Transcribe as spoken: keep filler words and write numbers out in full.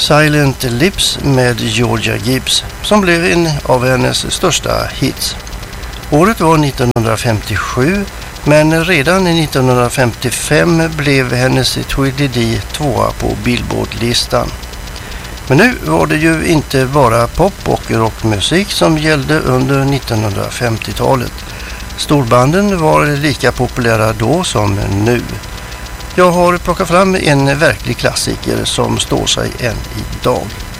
Silent Lips med Georgia Gibbs, som blev en av hennes största hits. Året var nittonhundrafemtiosju, men redan nittonhundrafemtiofem blev hennes Tweedledee tvåa på Billboard-listan. Men nu var det ju inte bara pop- och rockmusik som gällde under nittonhundrafemtiotalet. Storbanden var lika populära då som nu. Jag har plockat fram en verklig klassiker som står sig än idag.